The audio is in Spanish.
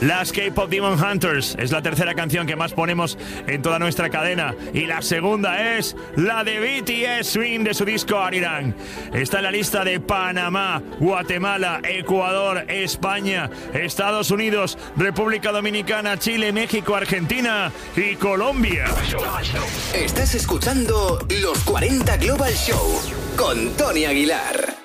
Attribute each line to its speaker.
Speaker 1: las K-Pop Demon Hunters. Es la tercera canción que más ponemos en toda nuestra cadena. Y la segunda es la de BTS Swing de su disco Arirang. Está en la lista de Panamá, Guatemala, Ecuador, España, Estados Unidos, República Dominicana, Chile, México, Argentina y Colombia.
Speaker 2: Estás escuchando Los 40 Global Show con Tony Aguilar.